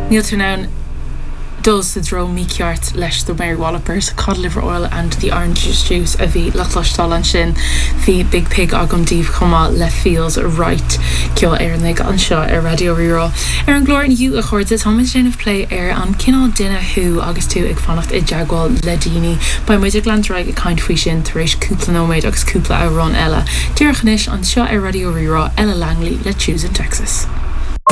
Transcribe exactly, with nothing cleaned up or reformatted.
Níl tú ná does the dro mekiart lesh the Mary Wallopers, cod liver oil and the orange juice a vi lachlastal an sin the big pig agam div comma le feels right kyo ernig ansha er radio rero er an glór you a chord is homage of play air an kinál dinner who August two ag fannacht i jagwal ledini by music land right a kind fishin thresh kupla nomade agus kupla a ron ella dear chnish an shot er radio rero Ella Langley let choose in Texas.